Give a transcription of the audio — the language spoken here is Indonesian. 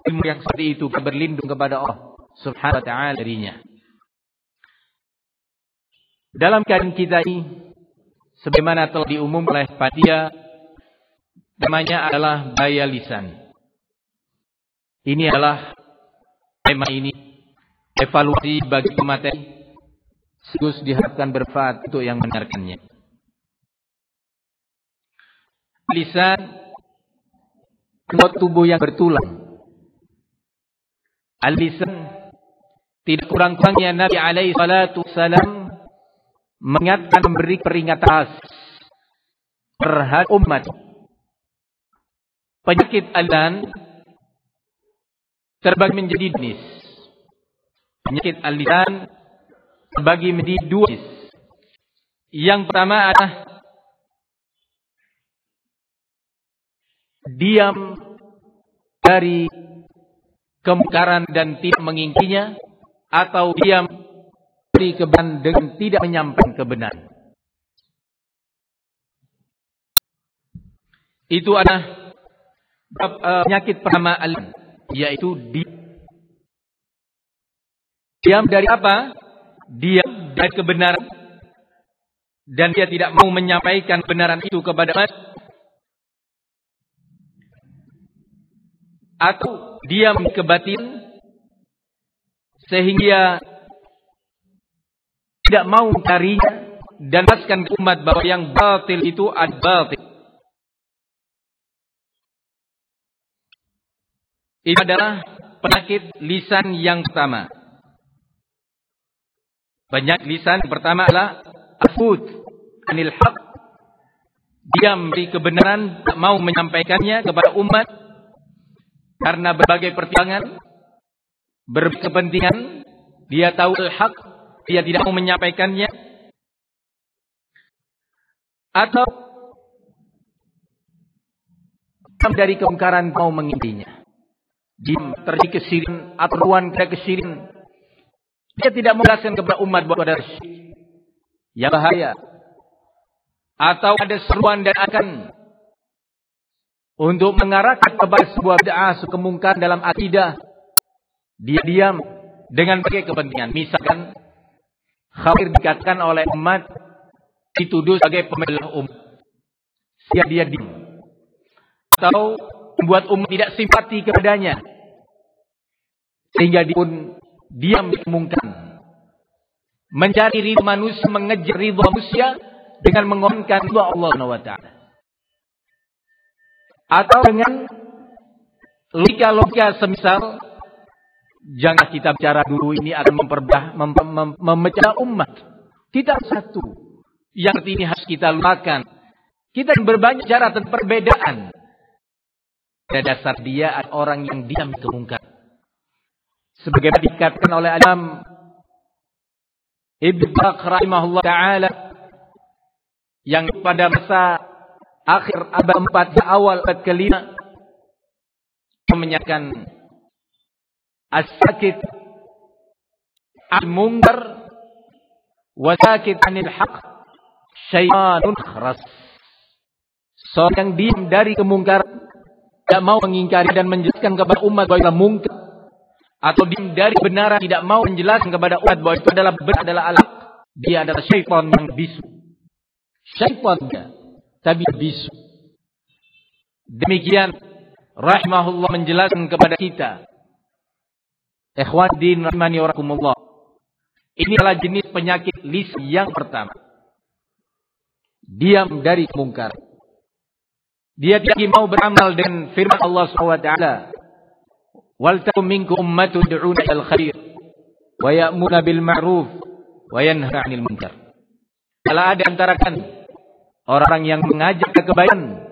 ilmu yang seperti itu, kita berlindung kepada Allah Subhanahu wa ta'ala darinya. Dalam keadaan kita ini, sebagaimana telah diumumkan oleh panitia, namanya adalah bahaya lisan. Ini adalah tema ini, evaluasi bagi pemateri, sekaligus diharapkan bermanfaat untuk yang mendengarkannya. Lisan, anggota tubuh yang bertulang. Al-lisan, tidak kurang-kurangnya Nabi alaihi salatu wassalam mengingatkan, memberi peringatan terhadap umat. Penyakit al-lisan terbagi menjadi jenis. Penyakit al-lisan terbagi menjadi dua jenis. Yang pertama adalah diam dari kemungkaran dan tidak mengingkarinya, atau diam dari kebenaran dengan tidak menyampaikan kebenaran. Itu adalah penyakit pertama al-lisan, yaitu diam dari apa? Diam dari kebenaran dan dia tidak mau menyampaikan kebenaran itu kepada manusia, atau diam kebatilan sehingga tidak mau mencarinya dan jelaskan ke umat bahwa yang batil itu adalah batil. Ini adalah penyakit lisan yang pertama. Penyakit lisan pertama adalah asfut anil haq, diam dari kebenaran, tidak mau menyampaikannya kepada umat karena berbagai pertimbangan, berkepentingan. Dia tahu al-haq, dia tidak mau menyampaikannya, atau dari kemungkaran mau mengingkarinya. Diam terjadi kesyirik atau ruan kesyirik. Dia tidak menjelaskan kepada umat bahwa ada syirik yang bahaya, atau ada seruan dan akan untuk mengarahkan kepada sebuah bid'ah, kemungkaran dalam akidah. Dia diam dengan berbagai kepentingan. Misalkan khawatir dikatakan oleh umat, dituduh sebagai pembelah umat, dia diam. Atau membuat umat tidak simpati kepadanya, sehingga dia pun diam dikemungkan. Mencari ridha manusia, mengejar ridha manusia dengan mengomentkan ridha Allah SWT. Atau dengan logika semisal, jangan kita bicara dulu, ini akan memecah umat. Kita satu. Yang ini harus kita lupakan. Kita berbanyak cara tentang perbedaan. Pada dasar dia adalah orang yang diam kemungkaran. Sebagaimana dikatakan oleh Imam Ibnu Baqir rahimahullah ta'ala, yang pada masa akhir abad 4 awal abad ke-5 menyatakan as-sakit al-munkar wa sakit anil haq syaitanun khras. Seorang yang diam dari kemungkaran, tidak mau mengingkari dan menjelaskan kepada umat bahwa itu mungkar, atau diam dari kebenaran, tidak mau menjelaskan kepada umat bahwa itu adalah benar, adalah al-haq, dia adalah syaitan yang bisu. Syaitannya, tapi bisu. Demikian rahimahullah menjelaskan kepada kita, ikhwan din rahimani wa rahimakumullah, ini adalah jenis penyakit lisan yang pertama. Diam dari kemungkaran. Dia tidak mau beramal dengan firman Allah SWT, wal takum minkum ummatun yad'una ilal khair wa ya'muruna bil ma'ruf wa yanha 'anil munkar. Kalau ada antara kan orang yang mengajak ke kebaikan